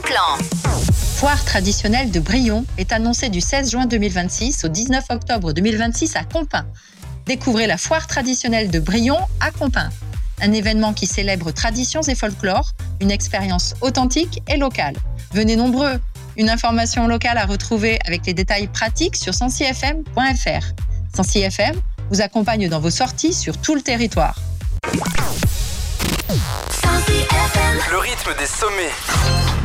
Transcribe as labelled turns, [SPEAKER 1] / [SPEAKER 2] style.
[SPEAKER 1] plan.
[SPEAKER 2] Foire traditionnelle de Brion est annoncée du 16 juin 2026 au 19 octobre 2026 à Compiègne. Découvrez la foire traditionnelle de Brion à Compiègne. Un événement qui célèbre traditions et folklore, une expérience authentique et locale. Venez nombreux. Une information locale à retrouver avec les détails pratiques sur sensifm.fr. Sensi FM vous accompagne dans vos sorties sur tout le territoire.
[SPEAKER 1] Sensi FM.
[SPEAKER 3] Le rythme des sommets.